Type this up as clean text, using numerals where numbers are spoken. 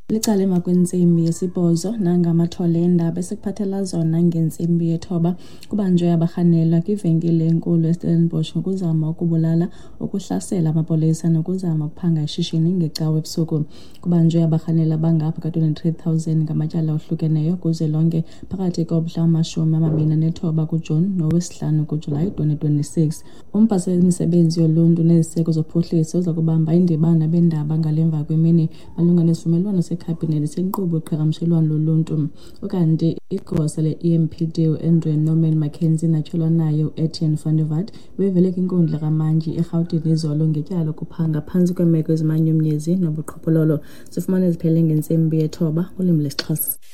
Licala emva kwentsimbi yesibhozo nangamathole eendaba esikuphathela zona ngentsimbi yethoba kubanjwe abarhanelwa kwivenkile enkulu eStellenbosch ngokuzama ukubulala, ukuhlasela amapolisa nokuzama ukuphanga ishishini ngecawe ebusuku. Kubanjwe abarhanelwa abangapha ka-23,000 ngamatyala ohlukeneyo kuze lonke phakathi komhla wama-29 kuJuni nowesi-5 kuJulayi 2026. Umphathiswa wemisebenzi yoluntu neziseko zophuhliso uza kubamba indibano beendaba ngalemva kwemini malunga nesivumelwano sekhabhinethi senkqubo yoqhagamshelwano loluntu. Ukanti igosa le-EMPD uAndrew Norman Mackenzie natyholwa naye uEtienne van der Walt bevele kwinkundla kaMantyi eRhawutini izolo ngetyala lokuphanga phantsi kweemeko ezimanyumnyezi nobuqhophololo. Sifumane ziphele ngentsimbi yethoba ulimi lesiXhosa.